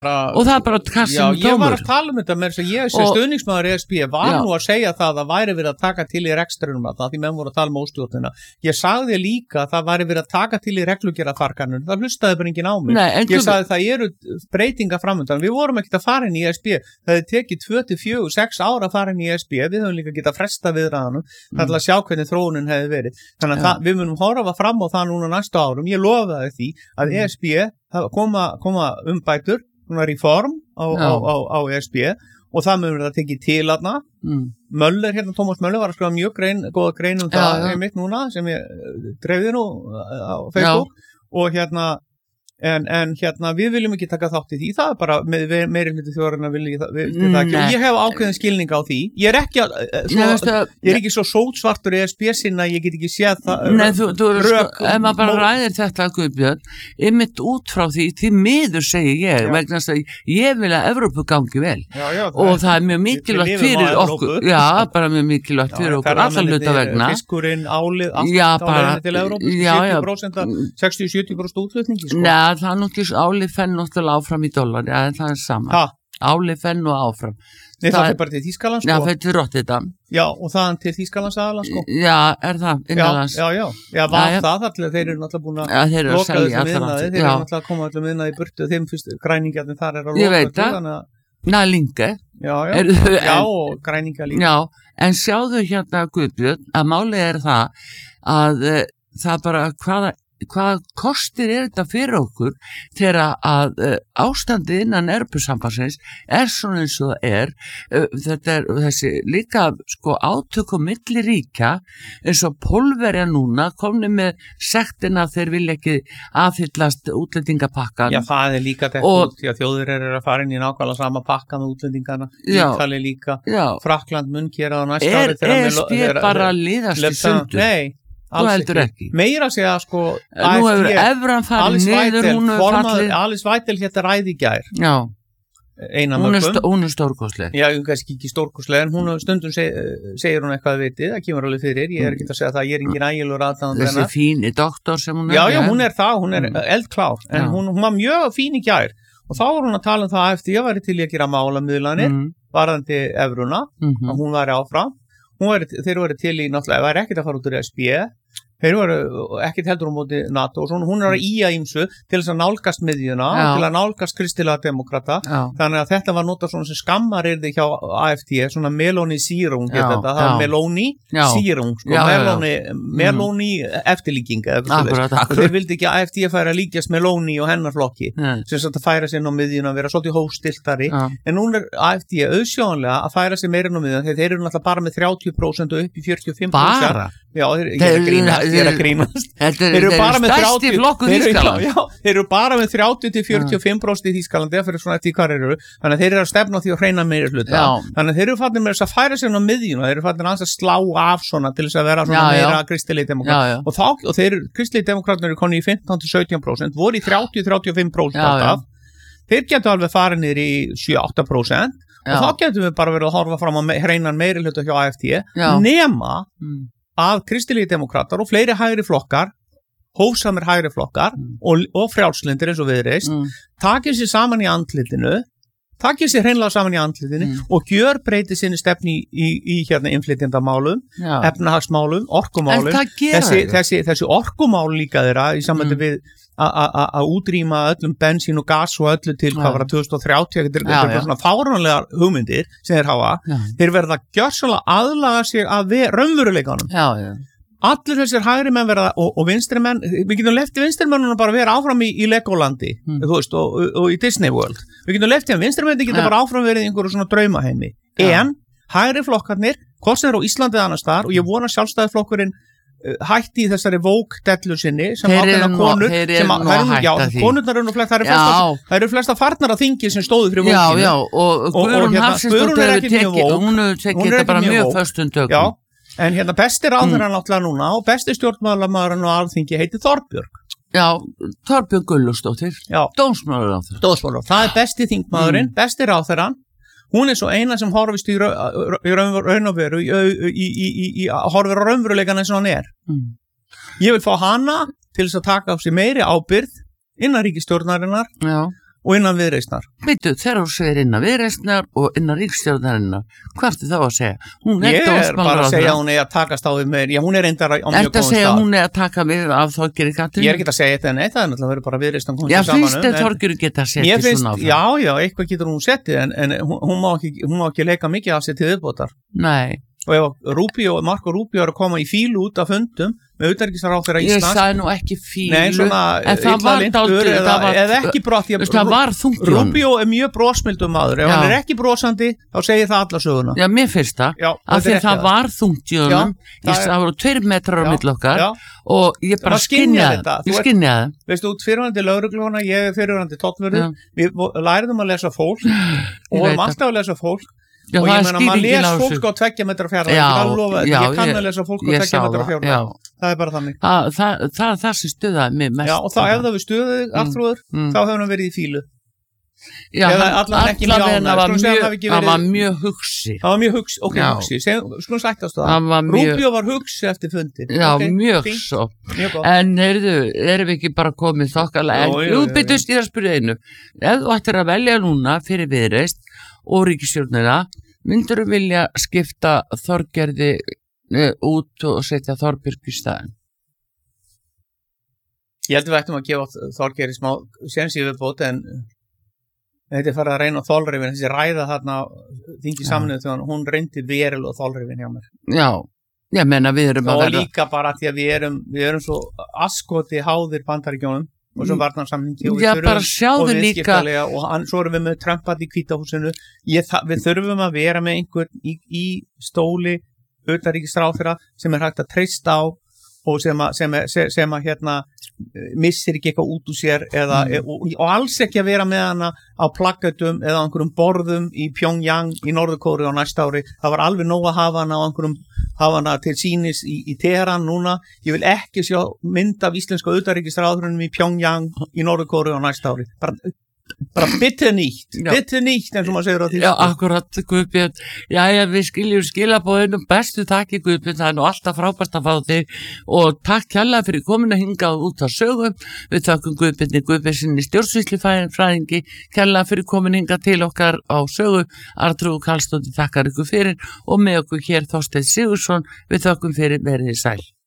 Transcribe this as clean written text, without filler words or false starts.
og það bara kassin ég var að tala þetta með þess að ég sem stuðningsmaður ESB var nú að segja það að væri verið að taka til í rekstrinum að það því menn voru að tala óstjórnina ég sagði líka að það væri verið að taka til í reglugerðarfarkanum, það hlustaði bara enginn á mig ég sagði það eru breytingar framundan, við vorum ekkert að fara inn í ESB það hefði tekið 2-4-6 ára að fara inn í ESB, við höfum líka getað fresta viðræðunum, það að sjá hvernig þróunin hefði verið, þannig að við munum horfa fram á það núna næstu árum, ég lofaði því að ESB koma umbætur reform á ESB og það mun verið að tekið til þarna Möller, Tómas Möller var að skrifa mjög góða grein það mitt núna sem ég dreifði nú á Facebook og en við viljum ekki taka þátt í því það bara meiri hluti þjóðarinnar vilja það ekki og ég hef ákveðin skilning á því ég er ekki svo sótsvartur ESB sinna ég get ekki séð það ef maður bara ræðir þetta Guðbjörn, einmitt út frá því miður segi ég vegna þess að ég vil að Evrópu gangi vel og það er mjög mikilvægt fyrir okkur bara mjög mikilvægt fyrir okkur allar hluta vegna fiskurinn, álið, allt á leiðinni til Evrópu 60-70% útflutningi það náttúrulega álið fenn náttúrulega áfram í dollari, það er sama álið fenn og áfram það fyrir bara til Þýskalands já, fyrir til Rotterdam og þaðan til Þýskalands aðalands já, er það, innanlands var það allir, þeir eru náttúrulega búin að loka þessum miðnaði, þeir eru náttúrulega að koma allir miðnaði í burtu, þeim fyrst græningjarnir þar er að loka ég veit það, Linge og græningjar líka en sjáðu hérna Guðbjörn að málið er það að það bara hvað kostir þetta fyrir okkur þegar að ástandið innan Evrópusambandsins er svona eins og það þetta er þessi líka átök og milli ríkja eins og Pólverja núna komni með sektina þeir vilja ekki aðfyllast útlendingapakkan það er líka þetta því að þjóðir eru að fara inn í nákvæmlega sama pakka með útlendingana Ítalía líka, Frakkland mun gera á næsta ári ESB bara liðast í sundur? Nei þú heldur ekki meira að segja nú hefur evran farið niður Alice Weidel hérna ræði í gær hún er stórkostleg kannski ekki stórkostleg en hún stundum segir hún eitthvað vitið það kemur alveg fyrir, ég er ekki að segja það ég er engin ægilegur aðdáandi þessi fíni doktor sem hún er hún er það, hún er eldklár en hún var mjög fín í gær og þá var hún að tala það eftir ég væri til að gera málamiðlanir varðandi evruna að hún væri áfram þeir voru til í náttúrulega, það er ekkert að fara út úr ESB þeir voru ekkert heldur móti NATO og svona, hún er að ýja ýmsu til þess að nálgast miðjuna til að nálgast kristilega demokrata þannig að þetta var notað svona sem skammar yrði hjá AFD, svona Meloni Sírung það er Meloni Sírung Meloni eftirlíking og þeir vildi ekki að AFD færa að líkjast Meloni og hennar flokki sem að færa sér á miðjuna að vera svolítið hófstiltari en nún er AFD auðsjónlega að færa sér meira á miðjuna þegar þeir eru náttúrulega bara með 30% og upp í 45% bara? Já, ég er að grínast þeir eru bara með 30 þeir eru bara með 30-45% í Þýskalandi fyrir svona eftir hvað eru þannig að þeir eru að stefna á því að hreina meira hluta þannig að þeir eru fannir með þess að færa sér á miðjuna þeir eru fannir að slá af svona til þess að vera svona meira kristilegi demokrat og þeir kristilegi demokratnir eru konni í 15-17% voru í 30-35% alltaf þeir getur alveg farið niður í 7-8% og þá getum við bara verið að horfa fram á hreinan meiri hluta hjá AFD nema að kristilegi demokratar og fleiri hægri flokkar hófsamir hægri flokkar og frjálslindir eins og Viðreisn takir sér saman í andlitinu og gjörbreytir sinni stefni í hérna innflytjendamálum efnahagsmálum, orkumálum þessi orkumál líka þeirra í sambandi við að útrýma öllum bensín og gas og öllu til hvað var það 2030 þetta er svona fáránlegar hugmyndir sem þeir hafa þeir verða gjörsamlega aðlaga sig að raunveruleikanum allir þessir hægri menn verða og vinstri menn við getum lefti vinstri mennuna bara vera áfram í Legolandi þú veist, og í Disney World við getum lefti að vinstri menn geta bara áfram verið í einhverju svona draumaheimi en hægri flokkarnir, hvort sem er á Íslandi eða annars staðar og ég vona Sjálfstæðisflokkurinn hætti í þessari Vogue-dellu sinni sem ákveðna konur konurnar eru nú flest það eru flesta farnar að þingi sem stóðu fyrir Vogue-inu og Guðrún Hafsteinsdóttir hefur tekið hún hefur tekið þetta bara mjög föstum tökum en hérna besti ráðherrann náttúrulega núna og besti stjórnmálamaðurinn á Alþingi heitir Þorbjörg Þorbjörg Gunnlaugsdóttir dómsmálaráðherra það er besti þingmaðurinn, besti ráðherrann hún er svo eina sem horfist í raun og veru horfir á raunveruleikann eins og hann er ég vil fá hana til þess að taka á sig meiri ábyrgð innan ríkisstjórnarinnar og innan Viðreisnar. Veitu, þegar þú segir innan Viðreisnar og innan ríkisstjórnarinnar, hvað ertu þá að segja? Ég bara að segja að hún að takast á við meir, já hún reyndar á mjög góðum stað. Ertu að segja að hún að taka við af Þorgeiri Katrínu? Ég ekki að segja þetta, nei, það náttúrulega verður bara Viðreisnar komið saman. Já, finnst þið Þorgeiri geta settið svona áfram? Já, eitthvað getur hún settið, en hún má ekki leika mikið af sér til viðbótar. Nei. Og ef Marco Rubio að koma í fílu út af fundum með utanríkisráðherra Íslands. Ég sagði nú ekki fílu. Nei, svona illa lindur eða ekki brott. Það var þungt í honum. Rubio mjög brosmildum maður. Ef hann ekki brosandi, þá segir það alla söguna. Já, mér finnst það. Af því það var þungt í honum. Það voru 2 metrar á milli okkar og ég bara skynjaði það. Ég skynjaði það. Veistu, út fyrirvænandi lögregluna, ég fyrirvænandi tollvörður. Við lærðum að lesa fólk og vorum alltaf að lesa fólk. Já, og ég meina, maður les fólk á 2 metra fjarlægð, ég kann að lesa fólk á 2 metra fjarlægð, það er bara þannig. Það sem stuðaði mig mest. Já, og þá ef það við stuðið aftrúður, þá hefur hann verið í fílu. Já, allavega það var mjög hugsi. Það var mjög hugsi, ok, hugsi, skulum sættast það. Rubio var hugsi eftir fundin. Já, mjög svo. En erum við ekki bara komið þokkalega, en jú, byttust ég að spyrja einu. Ef þú ættir að velja núna fyrir Viðreisn og ríkisstjórnina, myndur þú vilja skipta Þorgerði út og setja Þorbjörg í staðinn? Ég held að við ættum að gefa Þorgerði smá séns í viðbót, en þetta farið að reyna á þolrifin, þessi ræða þarna þingi Sameinuðu þjóðanna, hún reyndi verulega þolrifin hjá mér. Já, ég menna við erum að verða. Og líka bara því að við erum svo askoti háðir Bandaríkjónum og svo varnarsamningi og við þurfum og viðskiptalega og svo erum við með Trump í Hvítahúsinu. Við þurfum að vera með einhvern í stóli utanríkisráðherra sem er hægt að treysta á og sem að missir ekki eitthvað út úr sér og alls ekki að vera með hana á plakkatum eða á einhverjum borðum í Pyongyang í Norður-Kóreu á næsta ári. Það var alveg nóg að hafa hana til sýnis í Teheran núna. Ég vil ekki sjá mynd af íslenska utanríkisráðherrunum í Pyongyang í Norður-Kóreu á næsta ári. Bara bitte nýtt eins og maður segir á því. Já, akkurat, Guðbjörn. Já, við skiljum skilaboðinu, bestu takk í Guðbjörn, það er nú alltaf frábært að fá þig og takk kærlega fyrir komin að hingað út á sögum. Við þakkum Guðbjörni Guðbjörnsinni stjórnsýslufræðingi kærlega fyrir komin hingað til okkar á sögu. Arnþrúður Karlsdóttir þakkar ykkur fyrir og með okkur hér Þorsteinn Sigurðsson. Við þakkum fyrir, verið sæl.